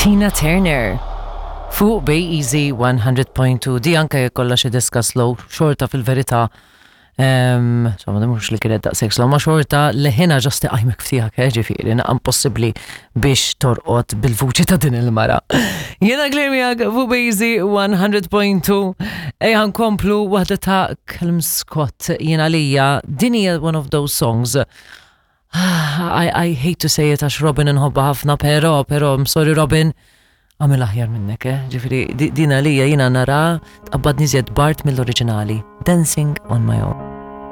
Tina Turner fuq Bay Easy 100.2 di anke kollha xi diska slow xorta fil-verità da mhux li kienet daqshekk slow ma xorta leħena ġosti qajmek ftihak ġifieri naqam possibbli biex torqod bil-vuċi ta' din il-mara. Jiena Glimjak fuq Bay Easy 100.2 ejja nkomplu waħda ta' Calum Scott jiena lija din hija one of those songs. I hate to say it għax Robin nħobba ħafna pero I'm sorry Robin għamil aħjar minnek, ġifiri dina lija jina nara tqabbad niżjed Bart mill-oriġinali Dancing on My Own.